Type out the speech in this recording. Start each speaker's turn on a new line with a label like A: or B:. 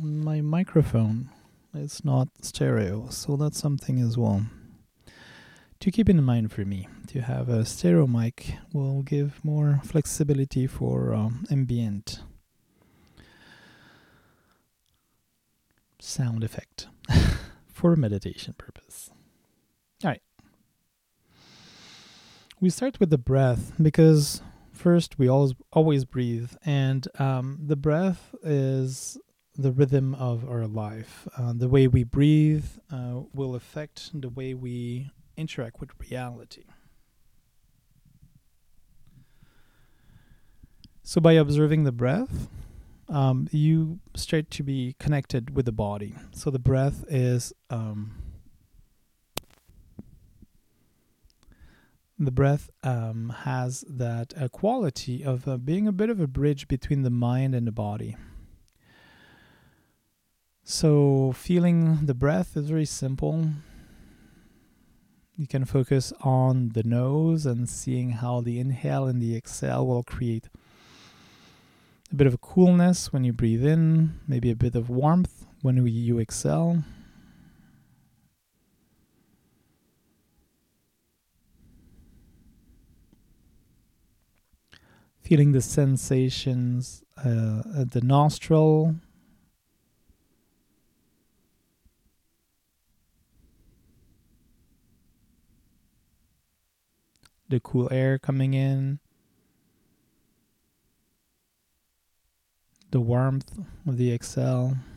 A: my microphone is not stereo, so that's something as well to keep in mind for me. To have a stereo mic will give more flexibility for ambient sound effect for meditation purpose. All right. We start with the breath because first we always breathe, and the breath is the rhythm of our life. The way we breathe will affect the way we interact with reality. So by observing the breath, you start to be connected with the body. So the breath is has that quality of being a bit of a bridge between the mind and the body. So feeling the breath is very simple. You can focus on the nose and seeing how the inhale and the exhale will create a bit of a coolness when you breathe in, maybe a bit of warmth when you exhale. Feeling the sensations at the nostril. The cool air coming in. The warmth of the exhale.